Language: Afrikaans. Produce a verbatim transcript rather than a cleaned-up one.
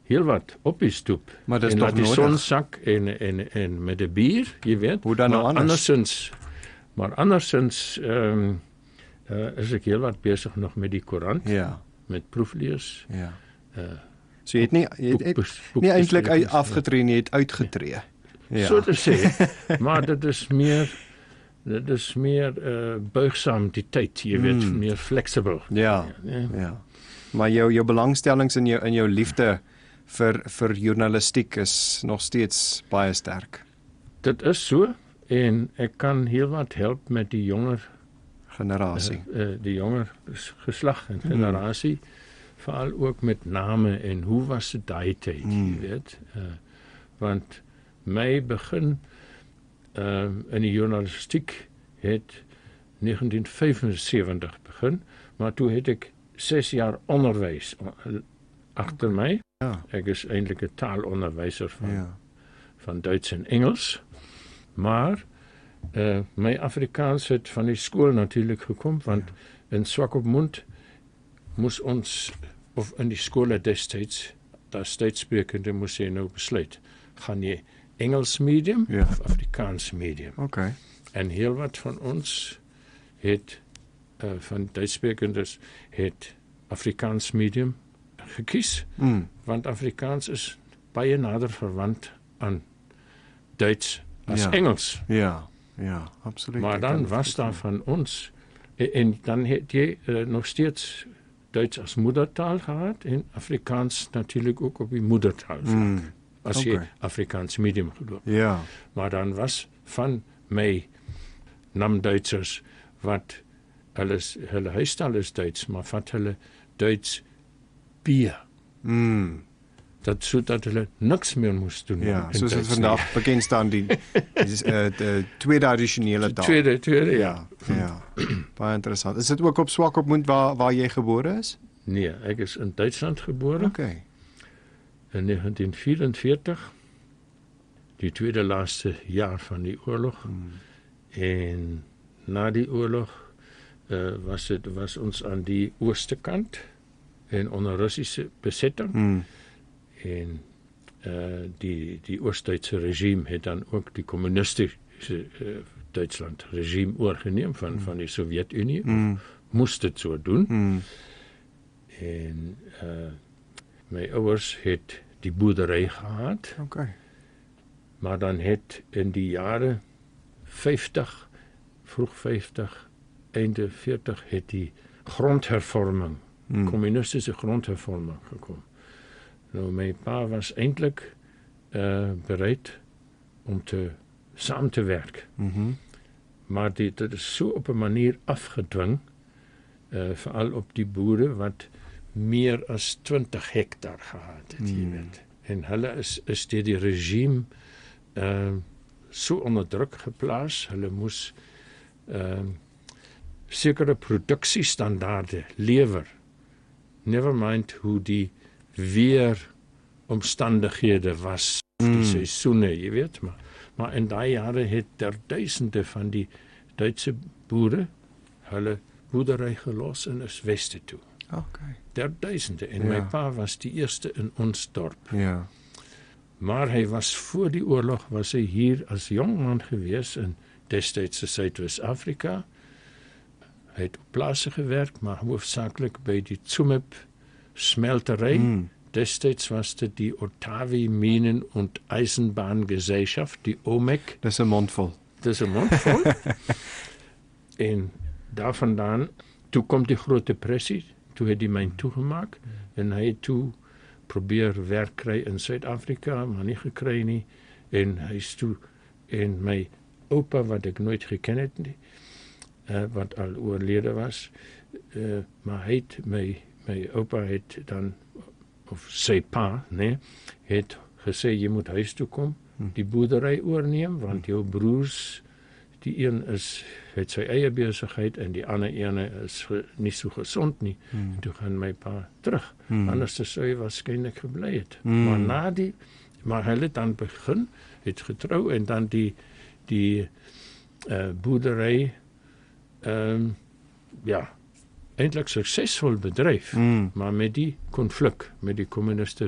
heel wat op die stoep. Maar dis en toch laat die nodig? son sak en, en, en met 'n bier, jy weet. Hoe dan nou maar anders? andersins, maar andersins um, uh, is ek heel wat besig nog met die koerant, Ja, met proeflees. ja. Uh, So jy het nie, jy het, boek- het nie eintlik uit- boekbesprekings, afgetree nie, jy het uitgetree. Ja. So te sê, maar dit is meer, dit is meer uh, buigsaam die tyd, jy weet, Mm. meer flexible. Ja, Ja. ja. Maar jou jou belangstellings en jou in jou liefde vir vir journalistiek is nog steeds baie sterk. Dit is so, en ek kan heel wat help met die jonger Generasie. uh, uh, die jonger geslag en generasie, mm. veral ook met name en hoe was dit daai tyd, Mm. jy weet. Uh, want my begin uh, in die journalistiek het negentien vyfensewentig begin, maar toe het ek ses jaar onderwys agter my. Ja, Ek is eintlik 'n taalonderwyser van ja. van Duits en Engels, maar uh, my Afrikaans het van die skool natuurlik gekom, want ja. in Swakopmund moes ons, of in die skole destyds, daar stedssprekende moes jy nou besluit, gaan jy Engels medium Ja. of Afrikaans medium? Okay. En heel wat van ons het, uh, van Duitssprekendes, het Afrikaans medium gekies, Mm. want Afrikaans is baie nader verwant aan Duits as Ja. Engels. Ja, ja, absoluut. Maar Ek dan kan was verstaan. daar van ons, en, en dan het jy uh, nog steeds Duits as moedertaal gehad en Afrikaans natuurlijk ook op die moedertaal vlak, Mm. as okay. jy Afrikaans medium geloop. Ja, Maar dan was van my namduitsers wat hulle is- hulle huistaal is Duits, maar vat hulle Duits B, mm. dat sodat hulle niks meer moes doen. ja, in soos dit Duits nie. vandag bekend staan die die, uh, die tweede addisionele taal. Tweede, tweede, ja. Ja, ja. Baie interessant. Is dit ook op Swakopmund waar waar jy gebore is? Nee, ek is in Duitsland gebore Okay. in negentien vierenveertig, die tweede laaste jaar van die oorlog. Mm. En na die oorlog uh, was het was ons aan die ooste kant en onder Russiese besetting. Mm. En uh, die, die Oost-Duitse regime het dan ook die communistische uh, Duitsland regime oorgeneem van, mm. van die Sovjet-Unie. Mm. Moest dit so doen. Mm. En uh, my ouers het die boerdery gehad, Okay. maar dan het in die jare vyftig, vroeg vyftig, einde veertig, het die grondhervorming, Mm. communistische grondhervorming gekom. Nou, my pa was eintlik uh, bereid om te saam te werk. Mhm. Maar dit, dit is so op 'n manier afgedwing, uh, veral op die boere wat meer as twintig hektar gehad het, jy Mm. weet. En hulle is is deur die regime uh, so onder druk geplaas. Hulle moes uh, sekere produksiestandaarde lewer. Never mind hoe die weeromstandighede was, die Mm. seisoene, jy weet, maar maar in daai jare het daar duisende van die Duitse boere hulle boerdery gelos en is weste toe. Okay. Daar duisende. En Ja. my pa was die eerste in ons dorp. Ja. Maar hy was voor die oorlog, was hy hier as jong man gewees in destydse Suidwes-Afrika. Hy het op plase gewerk, maar hoofsaaklik by die Tsumeb smeltery. Mm. Destyds was dit die Otavi Minen- und Eisenbahngesellschaft, die O M E C. Dis 'n mondvol. Dis 'n mondvol. En daarvandaan, toe kom die Groot Depressie, toe het die myn toegemaak en hy het toe probeer werk kry in Suid-Afrika, maar nie gekry nie. En hy is toe, en my oupa wat ek nooit geken het nie, uh, wat al oorlede was, uh, maar hy het my my oupa het dan, of sy pa, nee, het gesê jy moet huis toe kom, die boerdery oorneem, want jou broers, die een is het sy eie besigheid en die ander ene is ge, nie so gesond nie. Mm. En toe gaan my pa terug. Mm. Anders sou hy waarskynlik gebly het. Mm. Maar na die maar hy het dan begin, het getrou en dan die die uh, boerdery ehm um, ja, eintlik suksesvol bedryf, Mm. maar met die konflik met die kommuniste